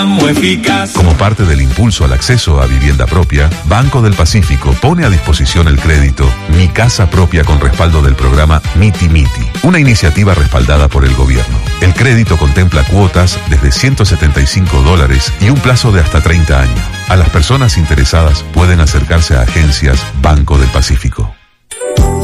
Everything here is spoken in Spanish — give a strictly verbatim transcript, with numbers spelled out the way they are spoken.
Como parte del impulso al acceso a vivienda propia, Banco del Pacífico pone a disposición el crédito Mi Casa Propia con respaldo del programa Miti Miti, una iniciativa respaldada por el gobierno. El crédito contempla cuotas desde ciento setenta y cinco dólares y un plazo de hasta treinta años. A las personas interesadas pueden acercarse a agencias Banco del Pacífico.